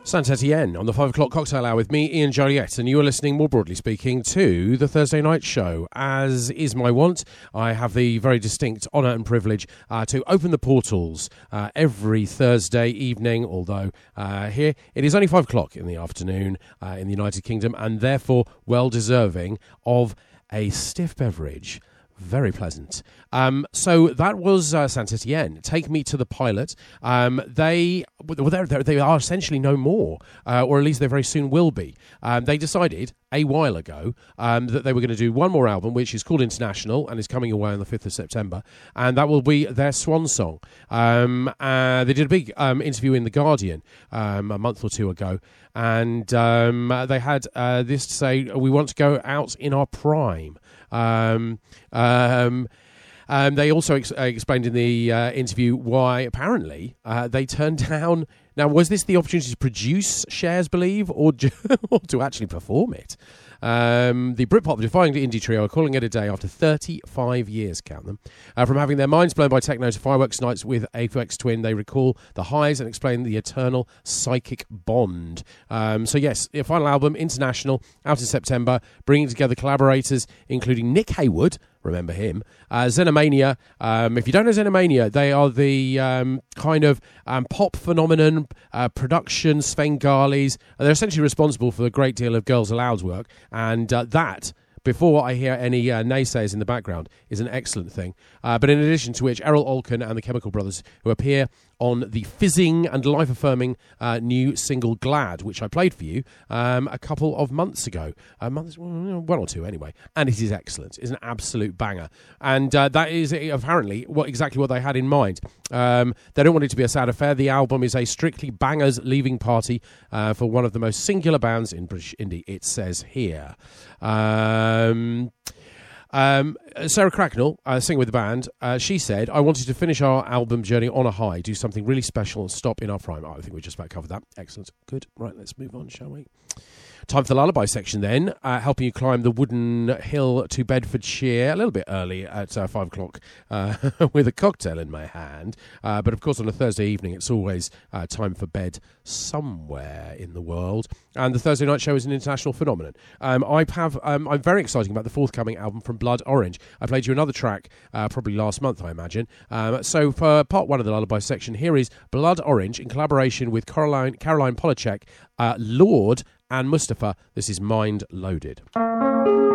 Saint Etienne on the 5 o'clock cocktail hour with me, Ian Joliette, and you are listening, more broadly speaking, to the Thursday Night Show. As is my wont, I have the very distinct honour and privilege to open the portals every Thursday evening, although here it is only 5 o'clock in the afternoon in the United Kingdom, and therefore well deserving of a stiff beverage. Very pleasant. So that was Saint Etienne. Take Me to the Pilot. They are essentially no more, or at least they very soon will be. They decided a while ago that they were going to do one more album, which is called International and is coming away on the 5th of September, and that will be their swan song. They did a big interview in The Guardian a month or two ago, and they had this to say, we want to go out in our prime. They also explained in the interview why apparently they turned down. Now, was this the opportunity to produce Shares Believe or to actually perform it? The Britpop defying indie trio are calling it a day after 35 years, count them. From having their minds blown by techno to fireworks nights with Aphex Twin, they recall the highs and explain the eternal psychic bond. So yes, their final album, International, out in September, bringing together collaborators including Nick Haywood, remember him, Xenomania. If you don't know Xenomania, they are the kind of pop phenomenon production Svengalis. They're essentially responsible for a great deal of Girls Aloud's work, and that, before I hear any naysayers in the background, is an excellent thing. But in addition to which, Errol Olken and the Chemical Brothers, who appear on the fizzing and life-affirming new single Glad, which I played for you a couple of months ago. One or two anyway. And it is excellent. It's an absolute banger. And that is apparently exactly what they had in mind. They don't want it to be a sad affair. The album is a strictly bangers leaving party for one of the most singular bands in British indie, it says here. Sarah Cracknell, singer with the band, she said, I wanted to finish our album journey on a high, do something really special and stop in our prime. I think we just about covered that. Excellent. Good. Right, let's move on, shall we? Time for the lullaby section then, helping you climb the wooden hill to Bedfordshire, a little bit early at 5 o'clock with a cocktail in my hand. But of course on a Thursday evening it's always time for bed somewhere in the world. And the Thursday Night Show is an international phenomenon. I'm very excited about the forthcoming album from Blood Orange. I played you another track probably last month, I imagine. So for part one of the lullaby section, here is Blood Orange in collaboration with Caroline Polachek, Lord and Mustafa. This is Mind Loaded.